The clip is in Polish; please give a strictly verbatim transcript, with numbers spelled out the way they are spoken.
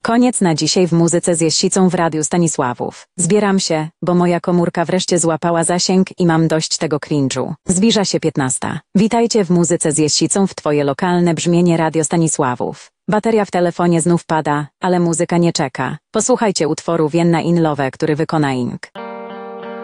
Koniec na dzisiaj w muzyce z Jeśicą w Radiu Stanisławów. Zbieram się, bo moja komórka wreszcie złapała zasięg i mam dość tego cringe'u. Zbliża się piętnasta. Witajcie w muzyce z Jeśicą w twoje lokalne brzmienie Radio Stanisławów. Bateria w telefonie znów pada, ale muzyka nie czeka. Posłuchajcie utworu Vienna in Love, który wykona Ink.